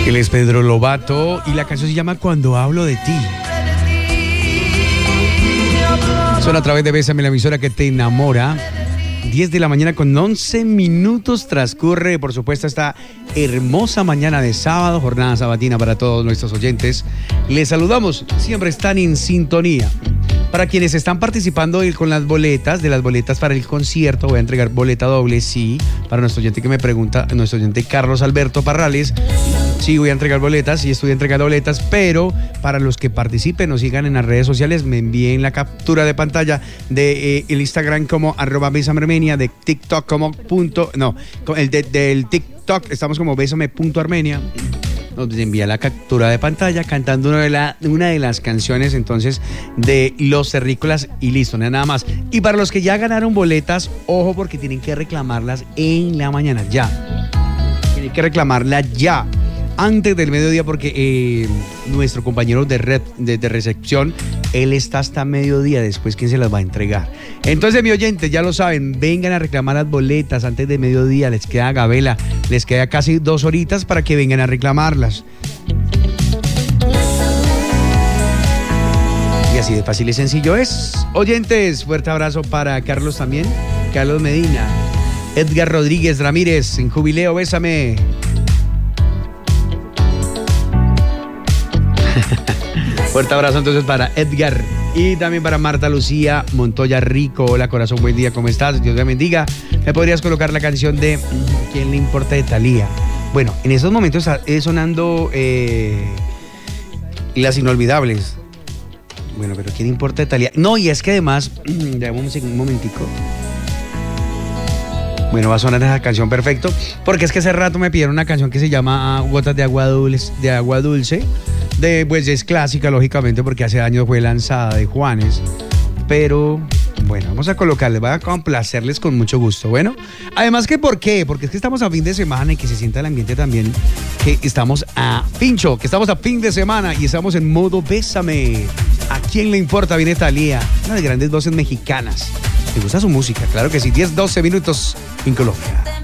Él es Pedro Lobato y la canción se llama Cuando hablo de ti. Suena a través de Bésame, la emisora que te enamora. 10 de la mañana con 11 minutos transcurre, por supuesto, esta hermosa mañana de sábado, jornada sabatina para todos nuestros oyentes. Les saludamos, siempre están en sintonía. Para quienes están participando con las boletas, para el concierto, voy a entregar boleta doble, sí, para nuestro oyente que me pregunta, nuestro oyente Carlos Alberto Parrales. Sí, voy a entregar boletas, sí estoy entregando boletas, pero para los que participen o sigan en las redes sociales, me envíen la captura de pantalla de el Instagram como @besamearmenia, de TikTok como del TikTok estamos como besame.armenia. Nos envía la captura de pantalla cantando una de las canciones entonces de Los Terrícolas y listo, nada más. Y para los que ya ganaron boletas, ojo porque tienen que reclamarlas en la mañana, ya. Tienen que reclamarlas ya, antes del mediodía, porque nuestro compañero de recepción, él está hasta mediodía, después quién se las va a entregar. Entonces, mi oyente, ya lo saben, vengan a reclamar las boletas antes de mediodía, les queda gabela, les queda casi 2 horitas para que vengan a reclamarlas. Y así de fácil y sencillo es. Oyentes, fuerte abrazo para Carlos también, Carlos Medina, Edgar Rodríguez Ramírez, en Jubileo, bésame. Fuerte abrazo entonces para Edgar y también para Marta Lucía Montoya Rico. Hola corazón, buen día, ¿cómo estás? Dios te bendiga. ¿Me podrías colocar la canción de ¿Quién le importa de Thalía? Bueno, en esos momentos está sonando Las Inolvidables. Bueno, pero ¿quién importa de Thalía? No, y es que además, un momentico. Bueno, va a sonar esa canción perfecto, porque es que hace rato me pidieron una canción que se llama Gotas de Agua Dulce. Pues es clásica, lógicamente, porque hace años fue lanzada de Juanes. Pero, bueno, vamos a colocarles, voy a complacerles con mucho gusto. Bueno, además que ¿por qué? Porque es que estamos a fin de semana y que se sienta el ambiente también, que estamos a fin de semana y estamos en modo Bésame. ¿A quién le importa? Viene Thalía, una de grandes voces mexicanas. ¿Te gusta su música? Claro que sí, 10-12 minutos en Colombia.